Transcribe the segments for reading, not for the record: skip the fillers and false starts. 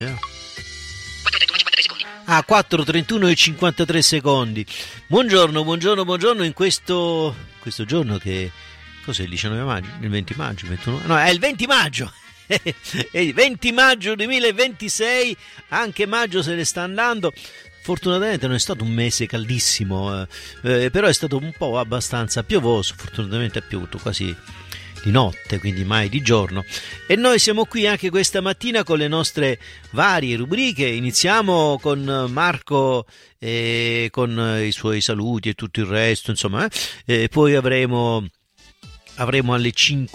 Ah, 4:31 e 53 secondi. Buongiorno in questo giorno che cos'è, il 19 maggio, il 20 maggio, 21, no, è il 20 maggio. È il 20 maggio 2026, anche maggio se ne sta andando. Fortunatamente non è stato un mese caldissimo, però è stato un po' abbastanza piovoso. Fortunatamente ha piovuto quasi di notte, quindi mai di giorno, e noi siamo qui anche questa mattina con le nostre varie rubriche. Iniziamo con Marco con i suoi saluti e tutto il resto, insomma, poi avremo alle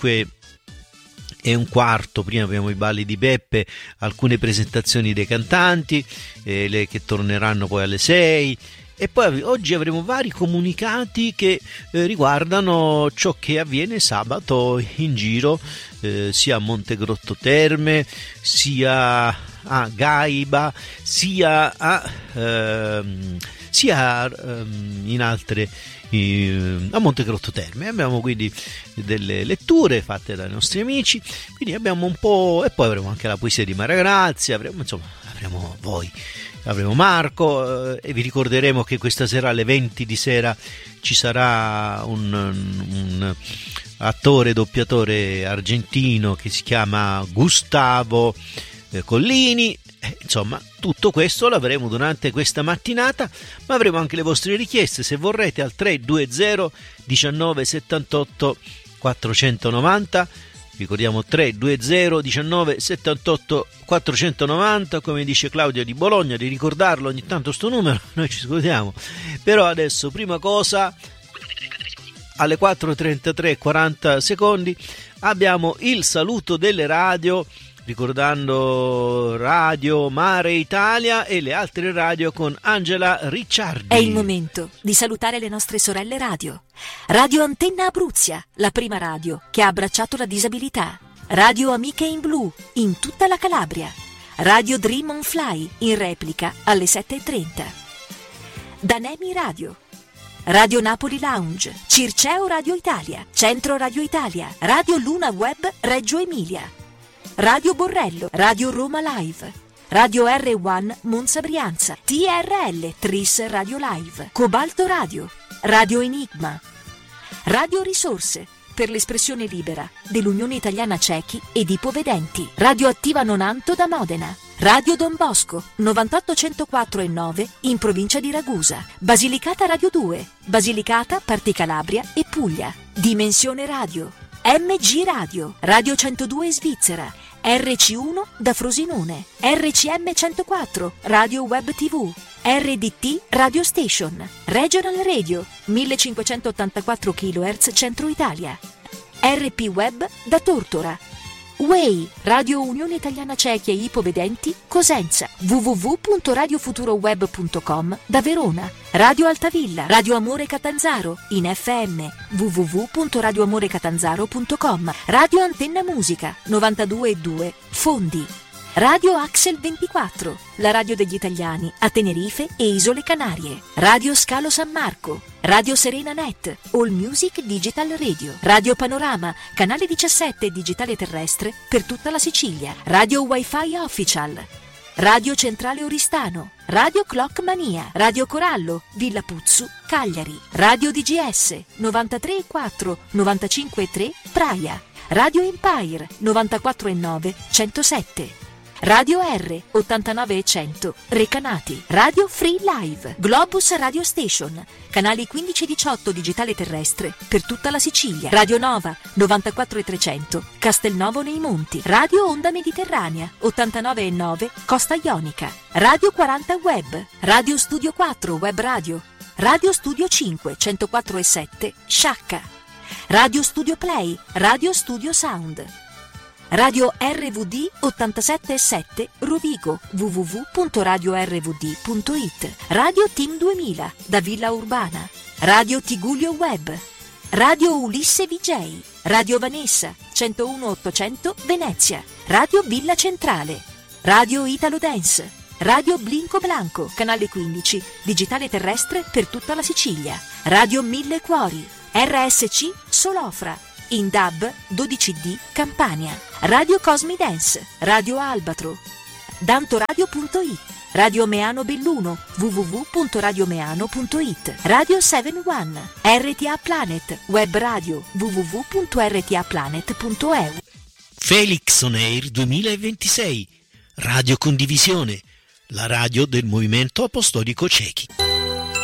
5:15, prima abbiamo i balli di Beppe, alcune presentazioni dei cantanti, che torneranno poi alle 6. E poi oggi avremo vari comunicati che riguardano ciò che avviene sabato in giro, sia a Montegrotto Terme, sia a Gaiba, sia in altre, a Montegrotto Terme. Abbiamo quindi delle letture fatte dai nostri amici, quindi abbiamo un po', e poi avremo anche la poesia di Maria Grazia, avremo Marco, e vi ricorderemo che questa sera alle 20 di sera ci sarà un attore doppiatore argentino che si chiama Gustavo Collini. Insomma, tutto questo l'avremo durante questa mattinata, ma avremo anche le vostre richieste, se vorrete, al 320 19 78 490. Ricordiamo 320 19 78 490, come dice Claudia di Bologna, di ricordarlo ogni tanto sto numero, noi ci scordiamo. Però adesso, prima cosa, alle 4:33 40 secondi abbiamo il saluto delle radio, ricordando Radio Mare Italia e le altre radio con Angela Ricciardi. È il momento di salutare le nostre sorelle radio. Radio Antenna Abruzia, la prima radio che ha abbracciato la disabilità. Radio Amiche in Blu, in tutta la Calabria. Radio Dream on Fly, in replica alle 7:30. Danemi Radio. Radio Napoli Lounge, Circeo Radio Italia, Centro Radio Italia, Radio Luna Web Reggio Emilia. Radio Borrello, Radio Roma Live, Radio R1 Monza Brianza, TRL Tris Radio Live, Cobalto Radio, Radio Enigma, Radio Risorse per l'espressione libera dell'Unione Italiana Ciechi ed Ipovedenti, Radio Attiva Nonanto da Modena, Radio Don Bosco 98.104 e 9 in provincia di Ragusa, Basilicata Radio 2, Basilicata, Parti Calabria e Puglia, Dimensione Radio, MG Radio, Radio 102 Svizzera, RC1 da Frosinone, RCM 104, Radio Web TV, RDT Radio Station, Regional Radio, 1584 kHz Centro Italia, RP Web da Tortora, Way, Radio Unione Italiana Ciechi e Ipovedenti, Cosenza, www.radiofuturoweb.com da Verona, Radio Altavilla, Radio Amore Catanzaro, in FM, www.radioamorecatanzaro.com, Radio Antenna Musica, 92.2, Fondi, Radio Axel 24, la radio degli italiani a Tenerife e Isole Canarie, Radio Scalo San Marco, Radio Serena Net, All Music Digital Radio, Radio Panorama, canale 17 digitale terrestre per tutta la Sicilia, Radio Wi-Fi Official, Radio Centrale Oristano, Radio Clock Mania, Radio Corallo, Villa Puzzu, Cagliari, Radio DGS, 93.4, 95.3, Praia, Radio Empire, 94.9, 107, Radio R 89 e 100 Recanati, Radio Free Live, Globus Radio Station, canali 15 e 18 digitale terrestre per tutta la Sicilia, Radio Nova 94 e 300 Castelnovo nei Monti, Radio Onda Mediterranea 89 e 9 Costa Ionica, Radio 40 Web, Radio Studio 4 Web Radio, Radio Studio 5 104 e 7 Sciacca, Radio Studio Play, Radio Studio Sound, Radio RVD 87.7 Rovigo, www.radiorvd.it, Radio Team 2000 da Villa Urbana, Radio Tigullio Web, Radio Ulisse VJ, Radio Vanessa 101.800 Venezia, Radio Villa Centrale, Radio Italo Dance, Radio Blinco Blanco, canale 15, digitale terrestre per tutta la Sicilia, Radio Mille Cuori, RSC Solofra, in DAB 12D Campania, Radio Cosmi Dance, Radio Albatro, dantoradio.it, Radio Meano Belluno, www.radiomeano.it, Radio 71, RTA Planet, web radio, www.rtaplanet.eu. Felix On Air 2026, Radio Condivisione, la radio del Movimento Apostolico Cechi.